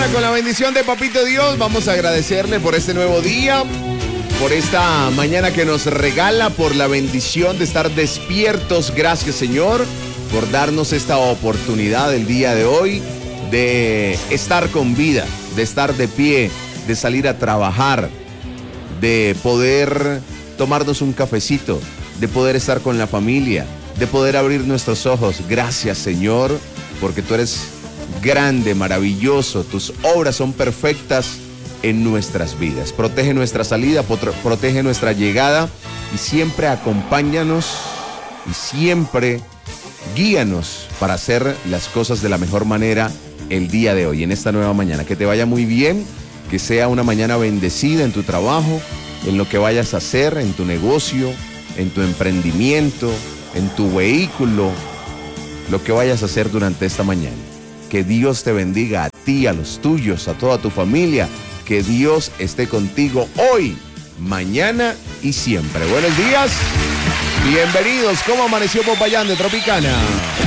mañana con la bendición de Papito Dios. Vamos a agradecerle por este nuevo día, por esta mañana que nos regala, por la bendición de estar despiertos. Gracias, Señor, por darnos esta oportunidad el día de hoy de estar con vida, de estar de pie, de salir a trabajar, de poder tomarnos un cafecito, de poder estar con la familia, de poder abrir nuestros ojos. Gracias, Señor, porque tú eres grande, maravilloso. Tus obras son perfectas en nuestras vidas. Protege nuestra salida, protege nuestra llegada y siempre acompáñanos y siempre guíanos para hacer las cosas de la mejor manera el día de hoy, en esta nueva mañana. Que te vaya muy bien, que sea una mañana bendecida en tu trabajo, en lo que vayas a hacer, en tu negocio, en tu emprendimiento, en tu vehículo, lo que vayas a hacer durante esta mañana. Que Dios te bendiga a ti, a los tuyos, a toda tu familia. Que Dios esté contigo hoy, mañana y siempre. Buenos días, bienvenidos. ¿Cómo amaneció Popayán de Tropicana?